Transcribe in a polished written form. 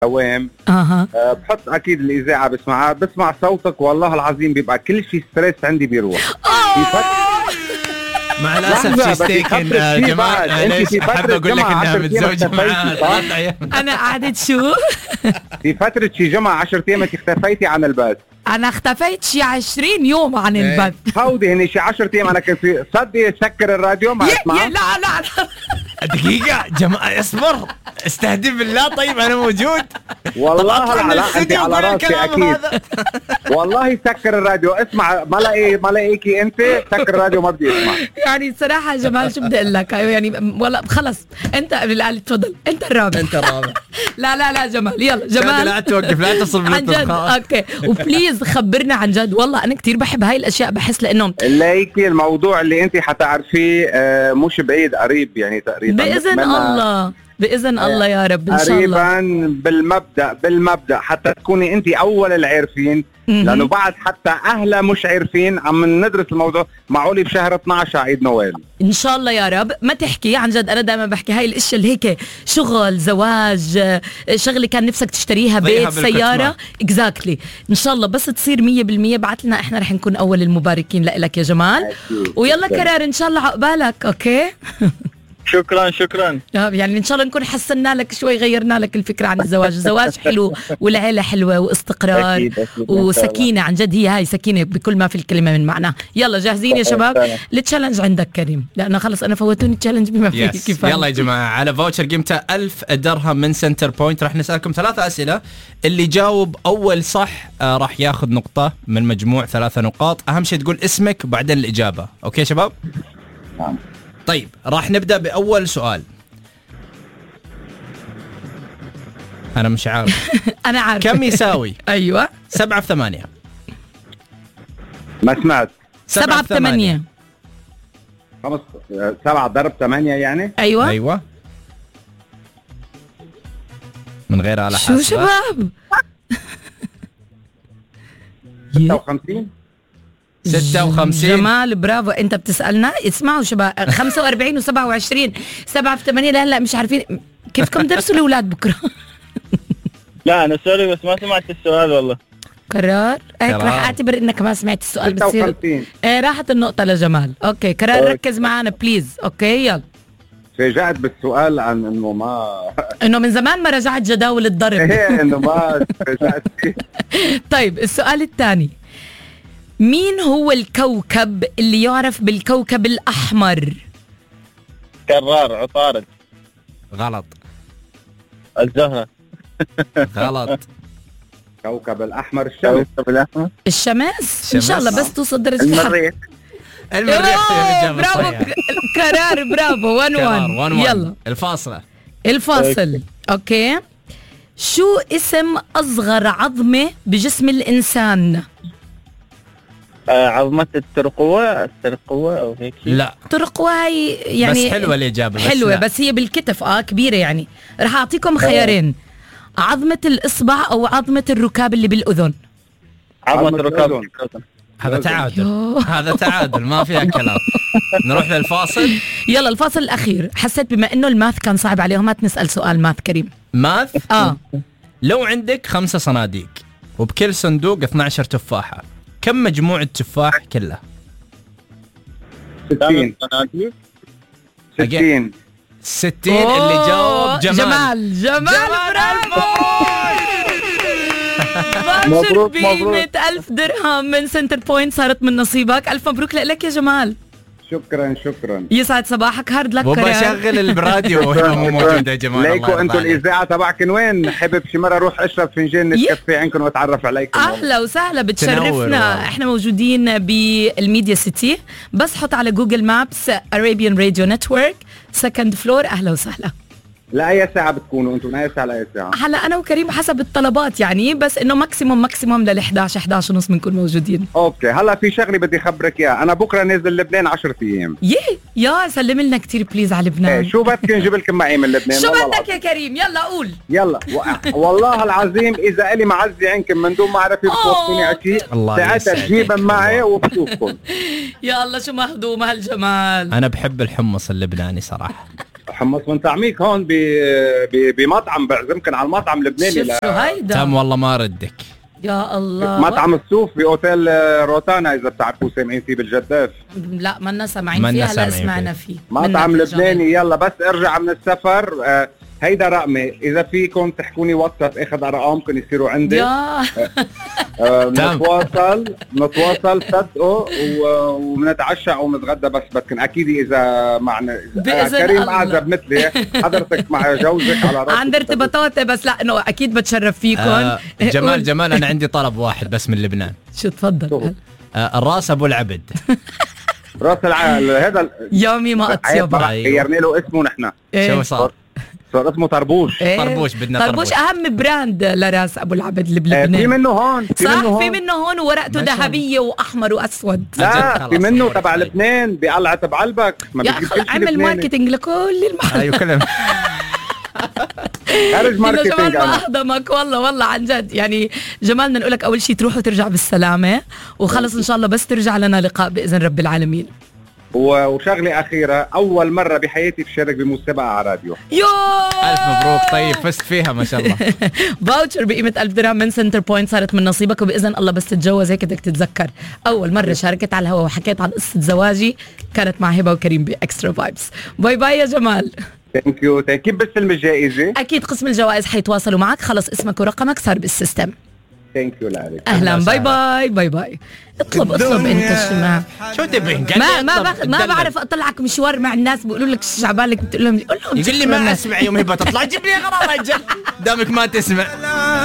دوام بحط اكيد الاذاعه بسمع صوتك، والله العظيم بيبقى كل شيء ستريس عندي بيروح. مع الاسف شيستيكن جمال، انا احب اقول لك انها متزوجه معها 3 أيام. انا قعدت شو في فتره شي جمعه 10 ايام اختفيتي عن البث. انا اختفيت شي 20 يوم عن البث. هودي هني شي 10 ايام انا كنت صدق سكر الراديو ما اسمع. لا دقيقه جماعه اصبر، استهدف بالله. طيب انا موجود والله لا انت على راسي اكيد. والله سكر الراديو اسمع، ما لاقيكي انت سكر الراديو ما بدي اسمع. يعني صراحه جمال شو بدي اقول لك يعني والله خلص انت اللي تفضل انت الرابع. لا جمال يلا جمال لا توقف، لا تصل بالانتخاب. اوكي وبليز خبرنا عن جد، والله انا كتير بحب هاي الاشياء، بحس لانه ليكي الموضوع اللي انت حتعرفيه مش بعيد، قريب يعني تقريبا بإذن الله يا رب إن شاء الله. قريبا بالمبدأ حتى تكوني أنت أول العارفين، لأنه بعد حتى أهلا مش عارفين عم ندرس الموضوع. معقولي بشهر 12 عيد نويل إن شاء الله يا رب. ما تحكي عن جد، أنا دائما بحكي هاي الأشياء اللي هيك شغل زواج شغلي كان نفسك تشتريها بيت سيارة exactly. إن شاء الله بس تصير 100% بعت لنا، إحنا رح نكون أول المباركين لك يا جمال. ويلا كرار إن شاء الله عقبالك. أوكي شكرا يعني ان شاء الله نكون حسنا لك شوي، غيرنا لك الفكره عن الزواج. الزواج حلو والعيله حلوه واستقرار أكيد وسكينه، عن جد هي سكينه بكل ما في الكلمه من معنى. يلا جاهزين يا شباب؟ التشالنج عندك كريم، لانه خلص انا فوتوني التشالنج بما فيه كفايه. يلا يا جماعه، على فاوتشر قيمته 1000 درهم من سنتر بوينت. راح نسالكم 3 اسئله، اللي جاوب اول صح راح ياخذ نقطه من مجموع 3 نقاط. اهم شيء تقول اسمك وبعدين الاجابه. اوكي شباب؟ طيب راح نبدأ بأول سؤال. أنا مش عارف أنا عارف كم يساوي أيوة 7 في 8؟ ما سمعت. 7 في 8 7 ضرب 8 يعني. أيوة من غير على حاسبة. شو شباب 56 جمال برافو. انت بتسألنا اسمعوا شباب 45 و27 7 في 8 لا مش عارفين كيفكم درسوا الاولاد بكره. لا انا سوري بس ما سمعت السؤال والله. قرار هيك راح اعتبر انك ما سمعت السؤال. بتصير راحت النقطة لجمال. اوكي قرار ركز معنا بليز. اوكي يلا. فاجأت بالسؤال عن انه من زمان ما رجعت جداول الضرب. ايه انه ما فاجأت. طيب السؤال الثاني، مين هو الكوكب اللي يعرف بالكوكب الأحمر؟ كرار عطارد. غلط. الزهرة. غلط. كوكب الأحمر الشمس. الشمس إن شاء الله بس توصل درجة المريخ. برافو قرار برافو 1-1. يلا الفاصل. أوكي شو اسم أصغر عظمة بجسم الإنسان؟ عظمة الترقوة أو هيك. لا ترقوة هي يعني بس حلوة الإجابة. حلوة بس هي بالكتف كبيرة يعني. رح أعطيكم خيارين، عظمة الإصبع أو عظمة الركاب اللي بالأذن. عظمة الركاب. هذا تعادل ما فيها كلام. نروح للفاصل. يلا الفاصل الأخير. حسيت بما إنه الماث كان صعب عليهم ما نسأل سؤال ماث كريم. ماث لو عندك 5 صناديق وبكل صندوق 12 تفاحة، كم مجموع التفاح كله؟ 60. 60 اللي جاوب جمال برافو. مبروك 100,000 درهم من سنتر بوينت صارت من نصيبك. ألف مبروك لك يا جمال. شكرا يسعد صباحك. هارد لك وبشغل الراديو وهي مو موجودة يا جمال. ليكو انتوا الإذاعة تبعكن وين؟ حابب شي مرة اروح اشرب فنجان نسكافيه عندكم واتعرف عليكم. اهلا وسهلا بتشرفنا. احنا موجودين بالميديا سيتي، بس حط على جوجل مابس Arabian Radio Network سكند فلور. اهلا وسهلا. لأي ساعة بتكونوا انتم؟ من أي ساعة لأي ساعة؟ هلا أنا وكريم حسب الطلبات يعني، بس إنه ماكسيموم لل11 11 ونص بنكون موجودين. أوكي هلا في شغلة بدي خبرك إياها، أنا بكرة نازل لبنان 10 أيام. يا سلم لنا كتير بليز على لبنان. شو بدك نجيب لكم معي من لبنان؟ شو بدك يا كريم؟ يلا قول. يلا والله العظيم إذا إلي معزة عنكم من دون ما أعرف بتوصيني أشيء ساعتها تجيبها معي وبشوفكم. يا الله شو مهضوم هالجمال. أنا بحب الحمص اللبناني صراحة. حمص من طعميك هون بمطعم بعزمكن على المطعم اللبناني. شوف شو هيدا تم والله ما ردك. يا الله. مطعم الصوف باوتيل روتانا، اذا بتعرفوا سامعين فيه بالجداف. لا منا سامعين فيه، هلا سمعنا فيه. مطعم لبناني. يلا بس ارجع من السفر هيدا رقمي، اذا فيكم تحكوني واتساب اخذ ارقامكم يصيروا عندي. نتواصل صدقوا وبنتعشى او نتغدى بس بدكن اكيد اذا معنا كريم اعزب مثلي حضرتك مع جوزك على راسي عند ارتباطات. بس لا انه اكيد بتشرف فيكم. جمال انا عندي طلب واحد بس من لبنان. شو تفضل؟ الراس ابو العبد. راس العال هذا يومي ما اطيب. غيرنا له اسمه نحن. شو صار اسمه طربوش. طربوش بدنا طربوش اهم براند لراس ابو العبد بلبنان. في منه هون. في منه هون وورقته ذهبيه واحمر واسود. لا في منه تبع لبنان بقلعه بعلبك. يا اخي عمل ماركتينج لكل المحل. ايوه كلام. خارج ماركتينج. جمال ما اهضمك والله عن جد. يعني جمالنا نقول لك اول شيء تروح وترجع بالسلامه وخلص ان شاء الله، بس ترجع لنا لقاء باذن رب العالمين. وشغله اخيره، اول مره بحياتي بشارك بمسابقه على راديو. الف مبروك. طيب فزت فيها ما شاء الله. فاوتشر بقيمه 1000 درهم من سنتر بوينت صارت من نصيبك، وباذن الله بس تتجوز هيك بدك تتذكر اول مره شاركت على الهواء وحكيت عن قصه زواجي كانت مع هبه وكريم باكسترا فايبس. باي باي يا جمال. ثانك يو. كيف بستلم الجائزه؟ اكيد قسم الجوائز حيتواصلوا معك، خلص اسمك ورقمك صار بالسيستم. ثانك يو لك. اهلا. باي باي. اطلب انت الشماع. شو تبين؟ ما بعرف اطلعك مشوار مع الناس بيقولوا لك شو عبالك، بتقول لهم يقول لي ما اسمع يوم هبه تطلع جيب لي غرام رجل دامك ما تسمع.